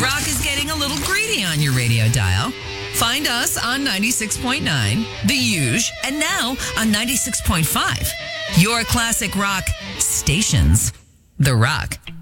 Rock is getting a little greedy on your radio dial. Find us on 96.9, The Huge, and now on 96.5. Your classic rock stations. The Rock.